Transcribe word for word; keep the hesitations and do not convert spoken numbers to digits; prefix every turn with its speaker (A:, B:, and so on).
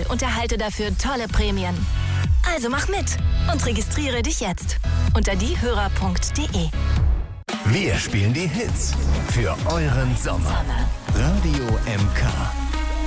A: und erhalte dafür tolle Prämien. Also mach mit und registriere dich jetzt unter diehörer punkt de.
B: Wir spielen die Hits für euren Sommer. Radio M K.